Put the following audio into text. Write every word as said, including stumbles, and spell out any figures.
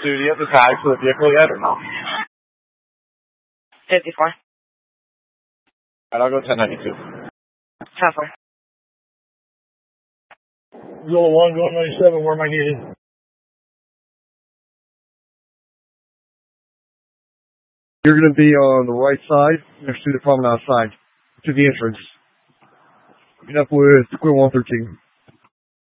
duty at the tag for the vehicle yet or no? fifty-four. And I'll go ten ninety-two. ten four. Zilla one, go ninety-seven, where am I needed? You're going to be on the right side, next to the promenade side, to the entrance. Meet up with Square one thirteen.